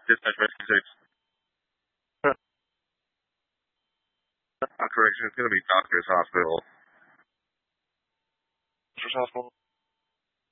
Dispatch rescue 6. Correction, it's going to be Doctor's Hospital. Doctor's Hospital.